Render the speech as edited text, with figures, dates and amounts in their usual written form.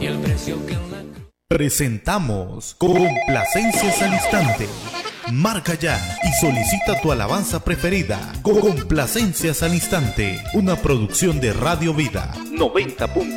y el precio que en la... Presentamos Complacencias al Instante. Marca ya y solicita tu alabanza preferida. Complacencias al Instante, una producción de Radio Vida 90.